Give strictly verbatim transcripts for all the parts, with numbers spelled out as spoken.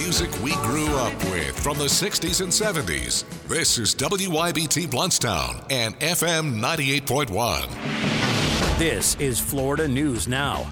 music we grew up with from the sixties and seventies. This is W Y B T Blountstown and F M ninety-eight point one. This is Florida News Now.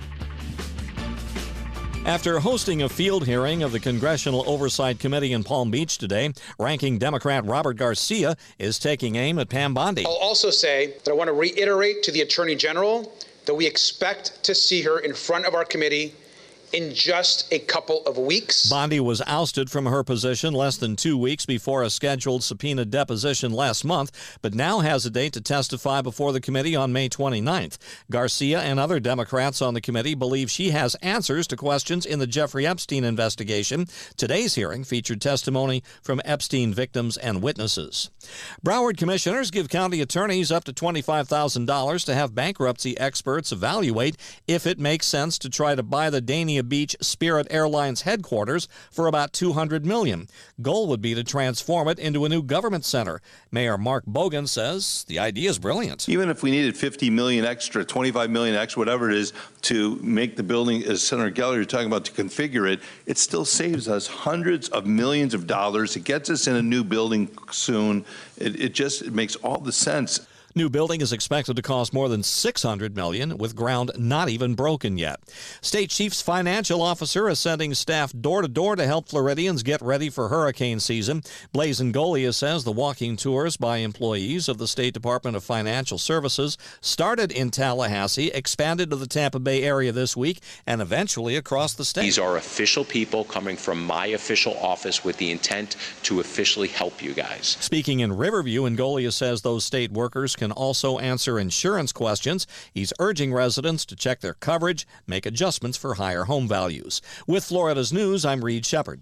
After hosting a field hearing of the Congressional Oversight Committee in Palm Beach today, ranking Democrat Robert Garcia is taking aim at Pam Bondi. I'll also say that I want to reiterate to the Attorney General that we expect to see her in front of our committee in just a couple of weeks. Bondi was ousted from her position less than two weeks before a scheduled subpoena deposition last month, but now has a date to testify before the committee on May twenty-ninth. Garcia and other Democrats on the committee believe she has answers to questions in the Jeffrey Epstein investigation. Today's hearing featured testimony from Epstein victims and witnesses. Broward commissioners give county attorneys up to twenty-five thousand dollars to have bankruptcy experts evaluate if it makes sense to try to buy the Dania Beach Spirit Airlines headquarters for about two hundred million dollars. Goal would be to transform it into a new government center. Mayor Mark Bogan says the idea is brilliant. Even if we needed fifty million dollars extra, twenty-five million dollars extra, whatever it is, to make the building, as Senator Geller is talking about, to configure it, it still saves us hundreds of millions of dollars. It gets us in a new building soon. It, it just it makes all the sense. New building is expected to cost more than six hundred million dollars, with ground not even broken yet. State Chief's financial officer is sending staff door-to-door to help Floridians get ready for hurricane season. Blaise Ngolia says the walking tours by employees of the State Department of Financial Services started in Tallahassee, expanded to the Tampa Bay area this week, and eventually across the state. These are official people coming from my official office with the intent to officially help you guys. Speaking in Riverview, Ngolia says those state workers can also answer insurance questions. He's urging residents to check their coverage, make adjustments for higher home values. With Florida's News, I'm Reed Shepard.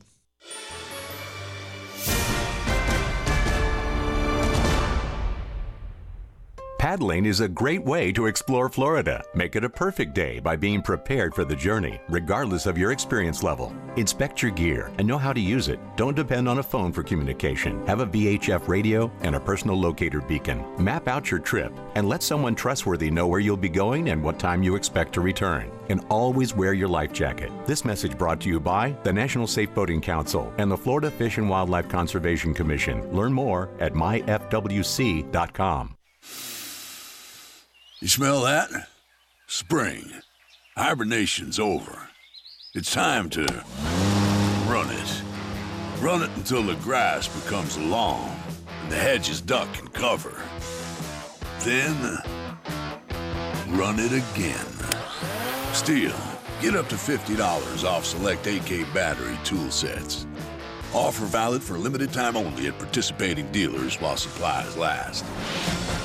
Paddling is a great way to explore Florida. Make it a perfect day by being prepared for the journey, regardless of your experience level. Inspect your gear and know how to use it. Don't depend on a phone for communication. Have a V H F radio and a personal locator beacon. Map out your trip and let someone trustworthy know where you'll be going and what time you expect to return. And always wear your life jacket. This message brought to you by the National Safe Boating Council and the Florida Fish and Wildlife Conservation Commission. Learn more at my f w c dot com. You smell that? Spring. Hibernation's over. It's time to run it. Run it until the grass becomes long and the hedges duck and cover. Then, run it again. Stihl, get up to fifty dollars off select A K battery tool sets. Offer valid for limited time only at participating dealers while supplies last.